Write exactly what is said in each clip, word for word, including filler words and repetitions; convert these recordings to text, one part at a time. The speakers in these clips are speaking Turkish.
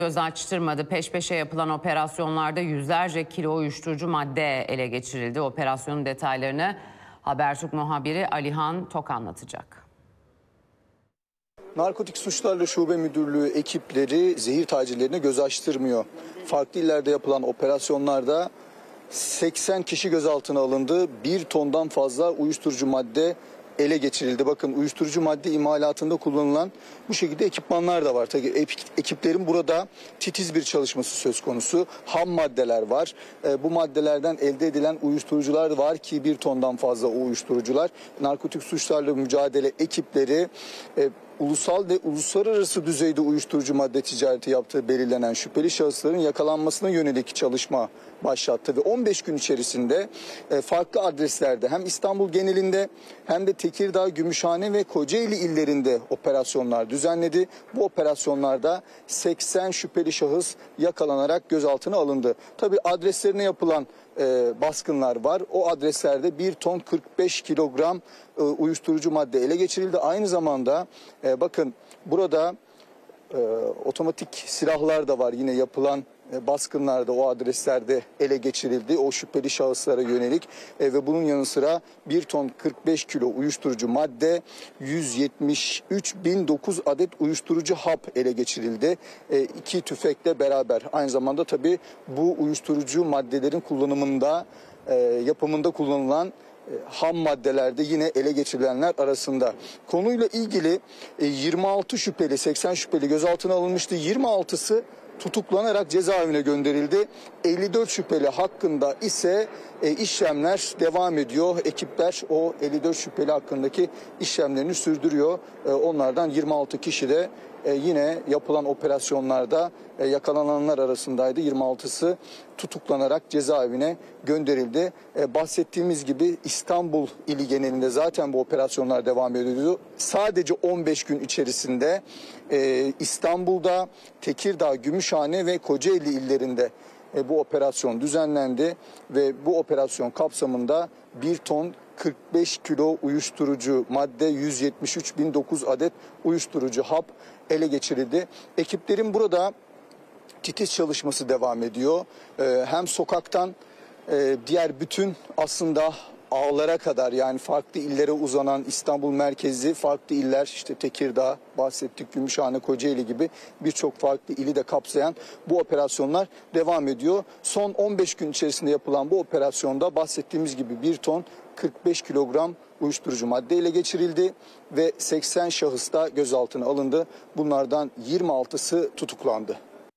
Göz açtırmadı. Peş peşe yapılan operasyonlarda yüzlerce kilo uyuşturucu madde ele geçirildi. Operasyonun detaylarını Habertürk muhabiri Alihan Tok anlatacak. Narkotik Suçlarla Şube Müdürlüğü ekipleri zehir tacirlerine göz açtırmıyor. Farklı illerde yapılan operasyonlarda seksen kişi gözaltına alındı. Bir tondan fazla uyuşturucu madde ele geçirildi. Bakın, uyuşturucu madde imalatında kullanılan bu şekilde ekipmanlar da var. Tabii ekiplerin burada titiz bir çalışması söz konusu. Ham maddeler var. E, bu maddelerden elde edilen uyuşturucular var ki bir tondan fazla o uyuşturucular. Narkotik suçlarla mücadele ekipleri e, ulusal ve uluslararası düzeyde uyuşturucu madde ticareti yaptığı belirlenen şüpheli şahısların yakalanmasına yönelik çalışma başlattı ve on beş gün içerisinde farklı adreslerde hem İstanbul genelinde hem de Tekirdağ, Gümüşhane ve Kocaeli illerinde operasyonlar düzenledi. Bu operasyonlarda seksen şüpheli şahıs yakalanarak gözaltına alındı. Tabii adreslerine yapılan e, baskınlar var. O adreslerde bir ton kırk beş kilogram e, uyuşturucu madde ele geçirildi. Aynı zamanda e, bakın burada e, otomatik silahlar da var. Yine yapılan baskınlarda o adreslerde ele geçirildi. O şüpheli şahıslara yönelik e, ve bunun yanı sıra bir ton kırk beş kilo uyuşturucu madde, yüz yetmiş üç bin dokuz adet uyuşturucu hap ele geçirildi. E, iki tüfekle beraber. Aynı zamanda tabii bu uyuşturucu maddelerin kullanımında, e, yapımında kullanılan ham maddelerde yine ele geçirilenler arasında. Konuyla ilgili yirmi altı şüpheli, seksen şüpheli gözaltına alınmıştı. yirmi altısı tutuklanarak cezaevine gönderildi. elli dört şüpheli hakkında ise e, işlemler devam ediyor. Ekipler o elli dört şüpheli hakkındaki işlemlerini sürdürüyor. E, onlardan yirmi altı kişi de e, yine yapılan operasyonlarda e, yakalananlar arasındaydı. yirmi altısı tutuklanarak cezaevine gönderildi. E, bahsettiğimiz gibi İstanbul ili genelinde zaten bu operasyonlar devam ediyordu. Sadece on beş gün içerisinde e, İstanbul'da, Tekirdağ, Gümüşhane ve Kocaeli illerinde e, bu operasyon düzenlendi ve bu operasyon kapsamında bir ton kırk beş kilo uyuşturucu madde, yüz yetmiş üç bin dokuz adet uyuşturucu hap ele geçirildi. Ekiplerin burada titiz çalışması devam ediyor. Ee, hem sokaktan e, diğer bütün aslında ağlara kadar, yani farklı illere uzanan İstanbul merkezi farklı iller, işte Tekirdağ, bahsettik, Gümüşhane, Kocaeli gibi birçok farklı ili de kapsayan bu operasyonlar devam ediyor. Son on beş gün içerisinde yapılan bu operasyonda bahsettiğimiz gibi bir ton kırk beş kilogram uyuşturucu madde ele geçirildi ve seksen şahıs da gözaltına alındı. Bunlardan yirmi altısı tutuklandı.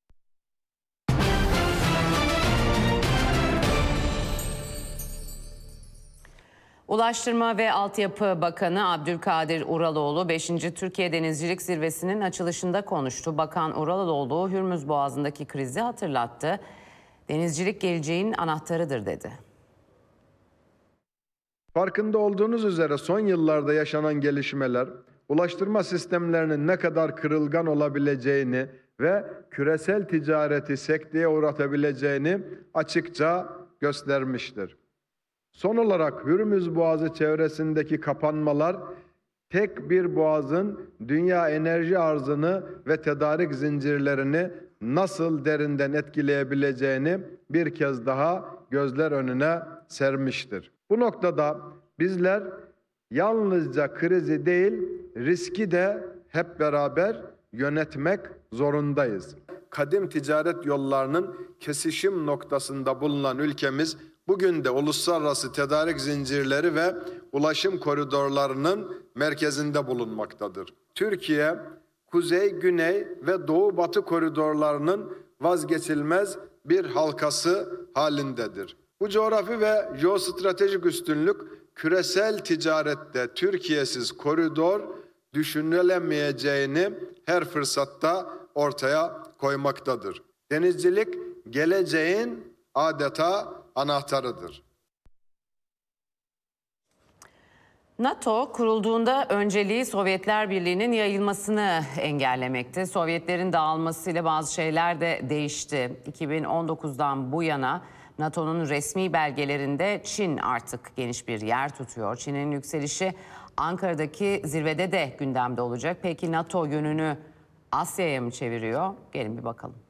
Ulaştırma ve Altyapı Bakanı Abdülkadir Uraloğlu beşinci Türkiye Denizcilik Zirvesi'nin açılışında konuştu. Bakan Uraloğlu Hürmüz Boğazı'ndaki krizi hatırlattı. Denizcilik geleceğin anahtarıdır dedi. Farkında olduğunuz üzere son yıllarda yaşanan gelişmeler, ulaştırma sistemlerinin ne kadar kırılgan olabileceğini ve küresel ticareti sekteye uğratabileceğini açıkça göstermiştir. Son olarak Hürmüz Boğazı çevresindeki kapanmalar, tek bir boğazın dünya enerji arzını ve tedarik zincirlerini nasıl derinden etkileyebileceğini bir kez daha gözler önüne sermiştir. Bu noktada bizler yalnızca krizi değil, riski de hep beraber yönetmek zorundayız. Kadim ticaret yollarının kesişim noktasında bulunan ülkemiz, bugün de uluslararası tedarik zincirleri ve ulaşım koridorlarının merkezinde bulunmaktadır. Türkiye, kuzey, güney ve doğu batı koridorlarının vazgeçilmez bir halkası halindedir. Bu coğrafi ve jeostratejik üstünlük, küresel ticarette Türkiye'siz koridor düşünülemeyeceğini her fırsatta ortaya koymaktadır. Denizcilik geleceğin adeta anahtarıdır. NATO kurulduğunda önceliği Sovyetler Birliği'nin yayılmasını engellemekti. Sovyetlerin dağılmasıyla bazı şeyler de değişti. iki bin on dokuzdan bu yana NATO'nun resmi belgelerinde Çin artık geniş bir yer tutuyor. Çin'in yükselişi Ankara'daki zirvede de gündemde olacak. Peki NATO yönünü Asya'ya mı çeviriyor? Gelin bir bakalım.